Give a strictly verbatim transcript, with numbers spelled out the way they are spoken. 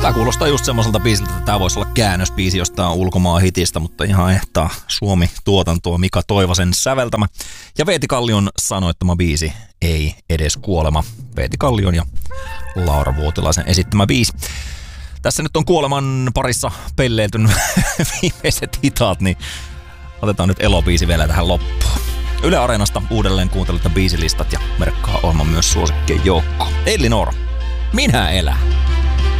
Tää kuulostaa just semmoiselta biisiltä, että tää voisi olla käännösbiisi jostain ulkomaan hitistä, mutta ihan ehtaa Suomi-tuotantoa Mika Toivasen säveltämä. Ja Veeti Kallion sanoittama biisi Ei edes kuolema. Veeti Kallion ja Laura Vuotilaisen esittämä biisi. Tässä nyt on kuoleman parissa pelleilty viimeiset hitaat, niin otetaan nyt elobiisi vielä tähän loppuun. Yle Areenasta uudelleen kuuntelutta biisilistat ja merkkaa ohjelman myös suosikkien joukkoon. Elli Noora, minä elän.